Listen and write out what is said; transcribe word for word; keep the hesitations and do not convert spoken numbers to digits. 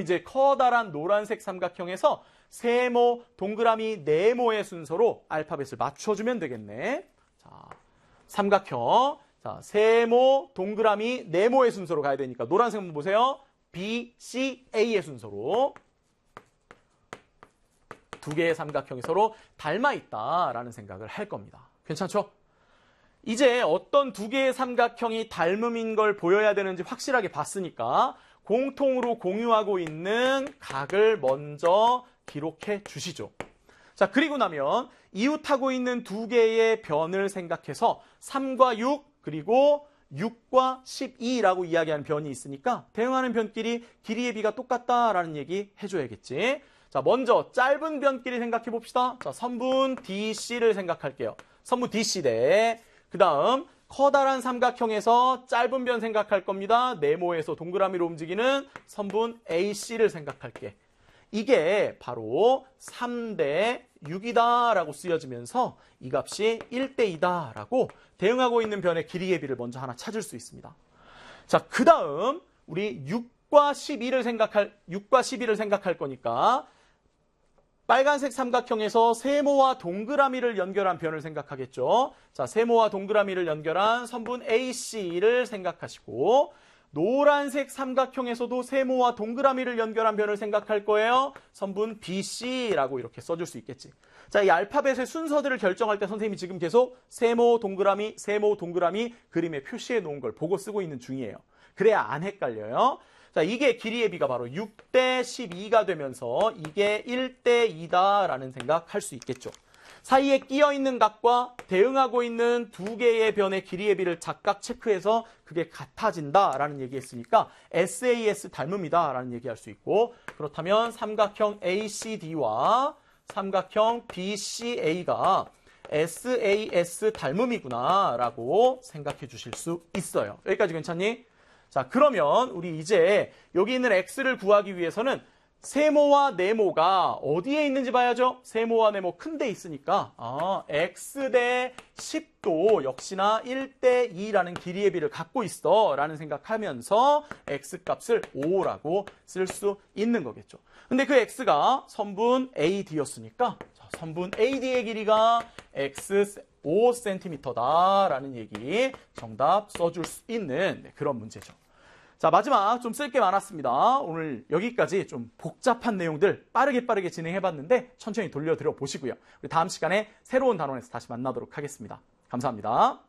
이제 커다란 노란색 삼각형에서 세모, 동그라미, 네모의 순서로 알파벳을 맞춰주면 되겠네. 자, 삼각형. 자, 세모, 동그라미, 네모의 순서로 가야 되니까 노란색 한번 보세요. B, C, A의 순서로. 두 개의 삼각형이 서로 닮아 있다라는 생각을 할 겁니다. 괜찮죠? 이제 어떤 두 개의 삼각형이 닮음인 걸 보여야 되는지 확실하게 봤으니까 공통으로 공유하고 있는 각을 먼저 기록해 주시죠. 자, 그리고 나면 이웃하고 있는 두 개의 변을 생각해서 삼과 육 그리고 육과 십이라고 이야기하는 변이 있으니까 대응하는 변끼리 길이의 비가 똑같다라는 얘기 해줘야겠지. 자, 먼저 짧은 변끼리 생각해 봅시다. 자, 선분 디씨를 생각할게요. 선분 디씨 대 그 다음 커다란 삼각형에서 짧은 변 생각할 겁니다. 네모에서 동그라미로 움직이는 선분 에이씨를 생각할게. 이게 바로 삼 대 육이다라고 쓰여지면서 이 값이 일 대 이다라고 대응하고 있는 변의 길이의 비를 먼저 하나 찾을 수 있습니다. 자, 그 다음 우리 육과 십이를 생각할 육과 십이를 생각할 거니까 빨간색 삼각형에서 세모와 동그라미를 연결한 변을 생각하겠죠. 자, 세모와 동그라미를 연결한 선분 에이씨를 생각하시고 노란색 삼각형에서도 세모와 동그라미를 연결한 변을 생각할 거예요. 선분 비씨라고 이렇게 써줄 수 있겠지. 자, 이 알파벳의 순서들을 결정할 때 선생님이 지금 계속 세모, 동그라미, 세모, 동그라미 그림에 표시해 놓은 걸 보고 쓰고 있는 중이에요. 그래야 안 헷갈려요. 자, 이게 길이의 비가 바로 육 대 십이가 되면서 이게 일 대 이다라는 생각할 수 있겠죠. 사이에 끼어 있는 각과 대응하고 있는 두 개의 변의 길이의 비를 각각 체크해서 그게 같아진다라는 얘기했으니까 에스에이에스 닮음이다라는 얘기할 수 있고, 그렇다면 삼각형 에이씨디와 삼각형 비씨에이가 에스에이에스 닮음이구나라고 생각해 주실 수 있어요. 여기까지 괜찮니? 자, 그러면 우리 이제 여기 있는 x를 구하기 위해서는 세모와 네모가 어디에 있는지 봐야죠. 세모와 네모 큰 데 있으니까 아, x 대 십도 역시나 일 대 이라는 길이의 비를 갖고 있어 라는 생각하면서 x값을 오라고 쓸 수 있는 거겠죠. 근데 그 x가 선분 에이디였으니까 자, 선분 에이디의 길이가 x 오 센티미터다라는 얘기 정답 써줄 수 있는 그런 문제죠. 자, 마지막 좀 쓸 게 많았습니다. 오늘 여기까지 좀 복잡한 내용들 빠르게 빠르게 진행해봤는데 천천히 돌려드려 보시고요. 우리 다음 시간에 새로운 단원에서 다시 만나도록 하겠습니다. 감사합니다.